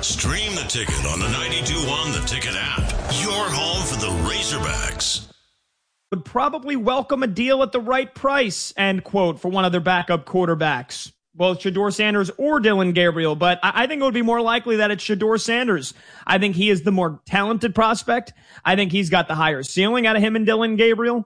Stream the Ticket on the 92.1 The Ticket app. Your home for the Razorbacks. Would probably welcome a deal at the right price, end quote, for one of their backup quarterbacks. Both Shedeur Sanders or Dillon Gabriel, but I think it would be more likely that it's Shedeur Sanders. I think he is the more talented prospect. I think he's got the higher ceiling out of him and Dillon Gabriel.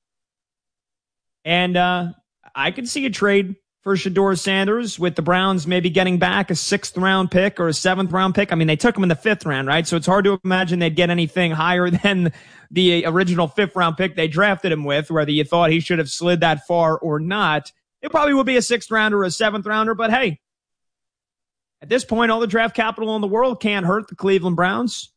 And I could see a trade for Shedeur Sanders with the Browns maybe getting back a 6th-round pick or a 7th-round pick. I mean, they took him in the 5th round, right? So it's hard to imagine they'd get anything higher than the original 5th-round pick they drafted him with, whether you thought he should have slid that far or not. It probably would be a 6th-rounder or a 7th-rounder, but hey, at this point, all the draft capital in the world can't hurt the Cleveland Browns.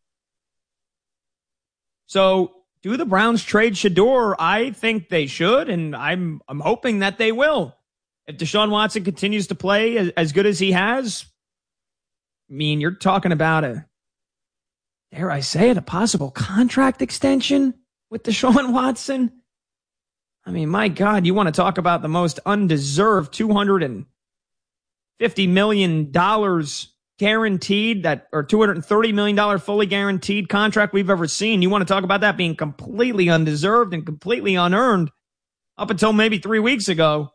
So do the Browns trade Shedeur? I think they should, and I'm hoping that they will. If Deshaun Watson continues to play as good as he has, I mean, you're talking about dare I say it, a possible contract extension with Deshaun Watson? I mean, my God, you want to talk about the most undeserved $250 million guaranteed or $230 million fully guaranteed contract we've ever seen. You want to talk about that being completely undeserved and completely unearned up until maybe 3 weeks ago.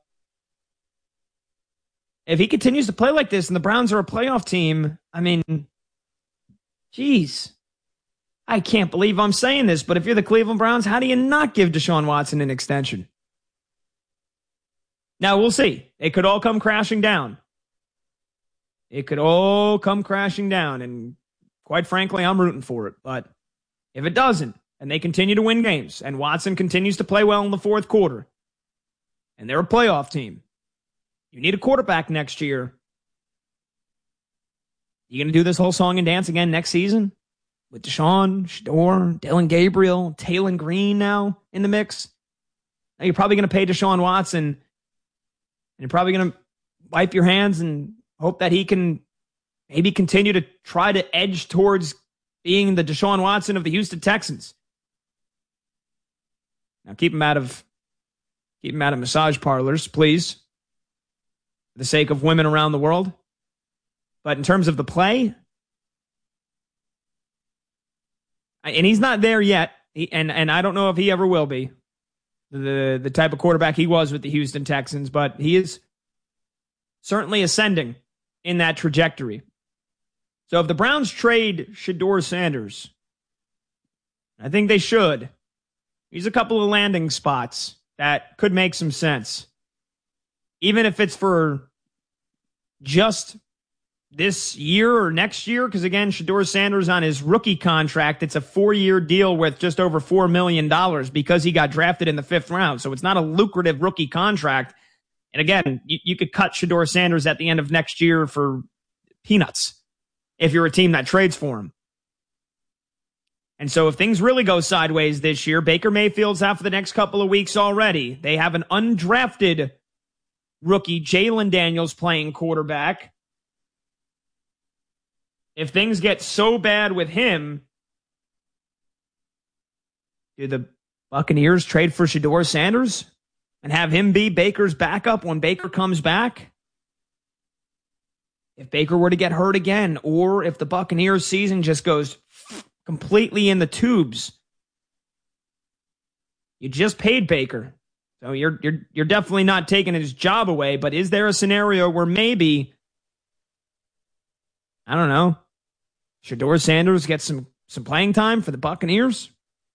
If he continues to play like this and the Browns are a playoff team, I mean, geez, I can't believe I'm saying this, but if you're the Cleveland Browns, how do you not give Deshaun Watson an extension? Now, we'll see. It could all come crashing down. It could all come crashing down, and quite frankly, I'm rooting for it. But if it doesn't, and they continue to win games, and Watson continues to play well in the 4th quarter, and they're a playoff team, you need a quarterback next year. You going to do this whole song and dance again next season? With Deshaun, Shedeur, Dillon Gabriel, Taylon Green now in the mix. Now you're probably going to pay Deshaun Watson, and you're probably going to wipe your hands and hope that he can maybe continue to try to edge towards being the Deshaun Watson of the Houston Texans. Now keep him out of massage parlors, please, for the sake of women around the world. But in terms of the play, and he's not there yet, and I don't know if he ever will be, the type of quarterback he was with the Houston Texans, but he is certainly ascending in that trajectory. So if the Browns trade Shedeur Sanders, I think they should. He's a couple of landing spots that could make some sense. Even if it's for just this year or next year, because again, Shedeur Sanders on his rookie contract, it's a 4-year deal with just over $4 million because he got drafted in the 5th round. So it's not a lucrative rookie contract. And again, you could cut Shedeur Sanders at the end of next year for peanuts if you're a team that trades for him. And so if things really go sideways this year, Baker Mayfield's out for the next couple of weeks already. They have an undrafted rookie, Jalen Daniels, playing quarterback. If things get so bad with him, do the Buccaneers trade for Shedeur Sanders and have him be Baker's backup when Baker comes back? If Baker were to get hurt again, or if the Buccaneers season just goes completely in the tubes, you just paid Baker. So you're definitely not taking his job away, but is there a scenario where maybe, I don't know, Shedeur Sanders gets some playing time for the Buccaneers?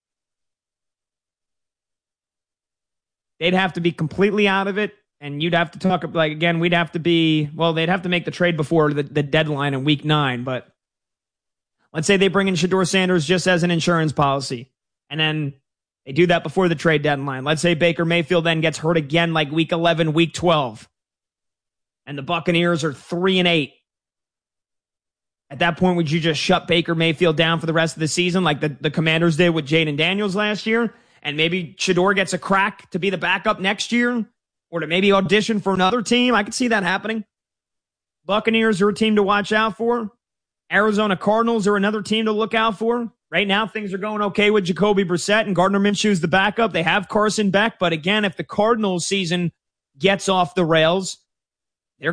They'd have to be completely out of it, and you'd have to talk, like, again, they'd have to make the trade before the deadline in week 9, but let's say they bring in Shedeur Sanders just as an insurance policy, and then they do that before the trade deadline. Let's say Baker Mayfield then gets hurt again like week 11, week 12, and the Buccaneers are 3-8. At that point, would you just shut Baker Mayfield down for the rest of the season like the Commanders did with Jaden Daniels last year? And maybe Shedeur gets a crack to be the backup next year or to maybe audition for another team? I could see that happening. Buccaneers are a team to watch out for. Arizona Cardinals are another team to look out for. Right now, things are going okay with Jacoby Brissett and Gardner Minshew's the backup. They have Carson Beck, but again, if the Cardinals season gets off the rails,